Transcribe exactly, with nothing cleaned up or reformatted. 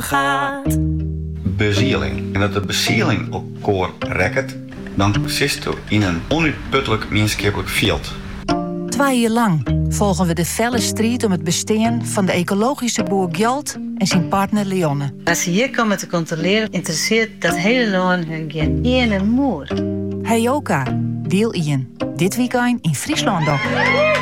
gaat. Bezieling. En dat de bezieling op koor rekt, dan zit je in een onuitputtelijk menschappelijk veld. Twee jaar lang volgen we de felle strijd om het bestaan van de ecologische boer Gjalt en zijn partner Leonne. Als ze hier komen te controleren, interesseert dat hele land hun geen ene moer. Hey Joka, deel Ian. Dit weekend in Friesland ook.